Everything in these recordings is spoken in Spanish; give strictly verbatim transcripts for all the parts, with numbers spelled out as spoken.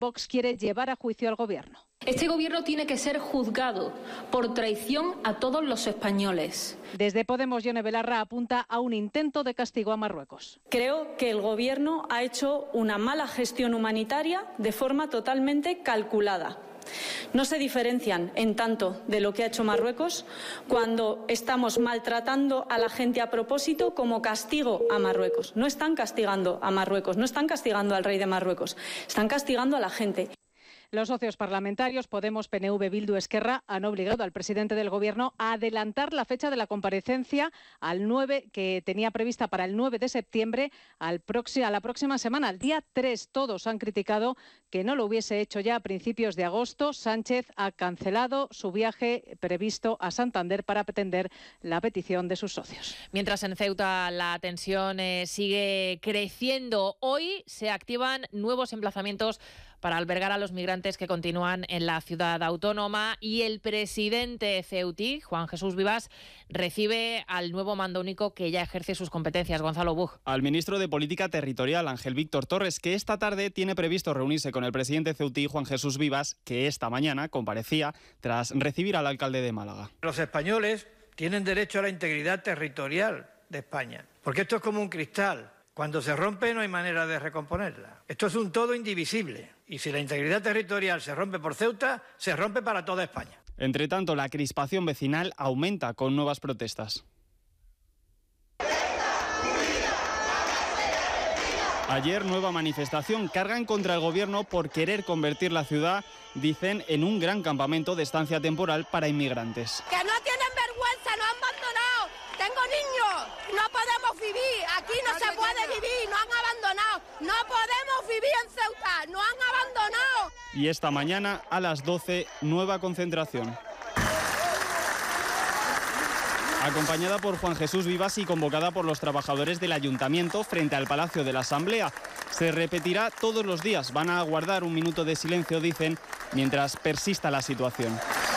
Vox quiere llevar a juicio al Gobierno. Este Gobierno tiene que ser juzgado por traición a todos los españoles. Desde Podemos, Yone Belarra apunta a un intento de castigo a Marruecos. Creo que el Gobierno ha hecho una mala gestión humanitaria de forma totalmente calculada. No se diferencian en tanto de lo que ha hecho Marruecos cuando estamos maltratando a la gente a propósito como castigo a Marruecos. No están castigando a Marruecos, no están castigando al rey de Marruecos, están castigando a la gente. Los socios parlamentarios, Podemos, P N V, Bildu, Esquerra, han obligado al presidente del Gobierno a adelantar la fecha de la comparecencia al nueve, que tenía prevista para el nueve de septiembre, al próximo, a la próxima semana, al día tres. Todos han criticado que no lo hubiese hecho ya a principios de agosto. Sánchez ha cancelado su viaje previsto a Santander para atender la petición de sus socios. Mientras en Ceuta la tensión eh, sigue creciendo, hoy se activan nuevos emplazamientos para albergar a los migrantes que continúan en la ciudad autónoma, y el presidente ceutí, Juan Jesús Vivas, recibe al nuevo mando único que ya ejerce sus competencias. Gonzalo Bug. Al ministro de Política Territorial, Ángel Víctor Torres, que esta tarde tiene previsto reunirse con el presidente ceutí, Juan Jesús Vivas, que esta mañana comparecía tras recibir al alcalde de Málaga. Los españoles tienen derecho a la integridad territorial de España, porque esto es como un cristal. Cuando se rompe no hay manera de recomponerla. Esto es un todo indivisible. Y si la integridad territorial se rompe por Ceuta, se rompe para toda España. Entre tanto, la crispación vecinal aumenta con nuevas protestas. Ayer, nueva manifestación. Cargan contra el gobierno por querer convertir la ciudad, dicen, en un gran campamento de estancia temporal para inmigrantes. ¡Que no tienen vergüenza! ¡No han abandonado! ¡Tengo niños! ¡No podemos vivir! ¡Aquí no se puede vivir! ¡No han abandonado! ¡No podemos vivir en Ceuta! ¡No han abandonado! Y esta mañana, a las doce, nueva concentración. Acompañada por Juan Jesús Vivas y convocada por los trabajadores del Ayuntamiento frente al Palacio de la Asamblea. Se repetirá todos los días. Van a guardar un minuto de silencio, dicen, mientras persista la situación.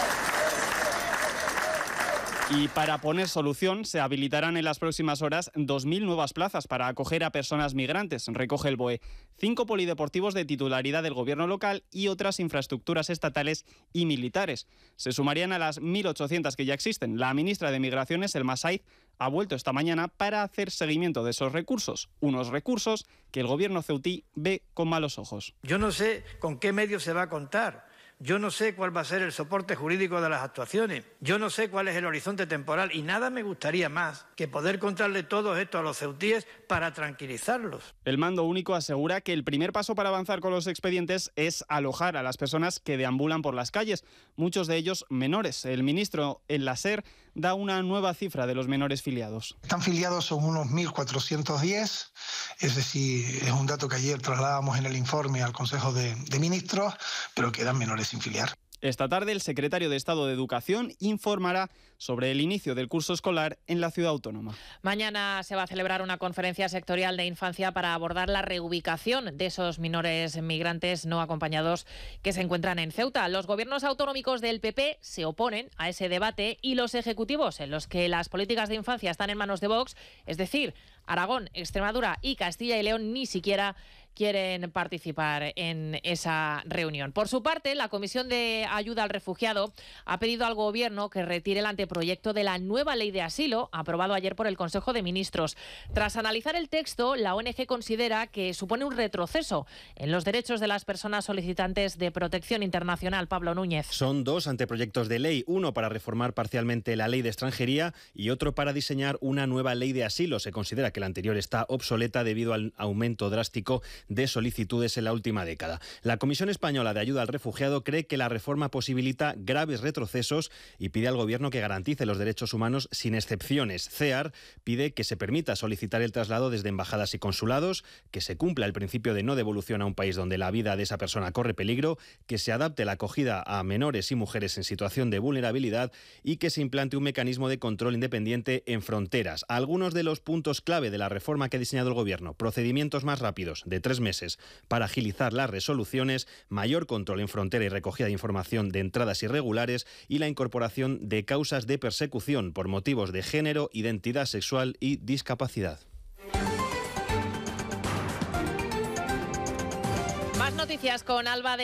Y para poner solución, se habilitarán en las próximas horas dos mil nuevas plazas para acoger a personas migrantes, recoge el B O E. Cinco polideportivos de titularidad del gobierno local y otras infraestructuras estatales y militares. Se sumarían a las mil ochocientas que ya existen. La ministra de Migraciones, Elma Saiz, ha vuelto esta mañana para hacer seguimiento de esos recursos. Unos recursos que el gobierno ceutí ve con malos ojos. Yo no sé con qué medios se va a contar. Yo no sé cuál va a ser el soporte jurídico de las actuaciones. Yo no sé cuál es el horizonte temporal. Y nada me gustaría más que poder contarle todo esto a los ceutíes para tranquilizarlos. El mando único asegura que el primer paso para avanzar con los expedientes es alojar a las personas que deambulan por las calles, muchos de ellos menores. El ministro en la SER da una nueva cifra de los menores filiados. Están filiados son unos mil cuatrocientos diez, es decir, es un dato que ayer trasladábamos en el informe al Consejo de, de Ministros, pero quedan menores sin filiar. Esta tarde el secretario de Estado de Educación informará sobre el inicio del curso escolar en la ciudad autónoma. Mañana se va a celebrar una conferencia sectorial de infancia para abordar la reubicación de esos menores migrantes no acompañados que se encuentran en Ceuta. Los gobiernos autonómicos del P P se oponen a ese debate y los ejecutivos en los que las políticas de infancia están en manos de Vox, es decir, Aragón, Extremadura y Castilla y León, ni siquiera quieren participar en esa reunión. Por su parte, la Comisión de Ayuda al Refugiado ha pedido al Gobierno que retire el anteproyecto de la nueva ley de asilo, aprobado ayer por el Consejo de Ministros. Tras analizar el texto, la O N G considera que supone un retroceso en los derechos de las personas solicitantes de protección internacional. Pablo Núñez. Son dos anteproyectos de ley, uno para reformar parcialmente la ley de extranjería y otro para diseñar una nueva ley de asilo. Se considera que la anterior está obsoleta debido al aumento drástico de solicitudes en la última década. La Comisión Española de Ayuda al Refugiado cree que la reforma posibilita graves retrocesos y pide al Gobierno que garantice los derechos humanos sin excepciones. CEAR pide que se permita solicitar el traslado desde embajadas y consulados, que se cumpla el principio de no devolución a un país donde la vida de esa persona corre peligro, que se adapte la acogida a menores y mujeres en situación de vulnerabilidad y que se implante un mecanismo de control independiente en fronteras. Algunos de los puntos clave de la reforma que ha diseñado el Gobierno: procedimientos más rápidos, de tres meses, para agilizar las resoluciones, mayor control en frontera y recogida de información de entradas irregulares y la incorporación de causas de persecución por motivos de género, identidad sexual y discapacidad. Más noticias con Alba de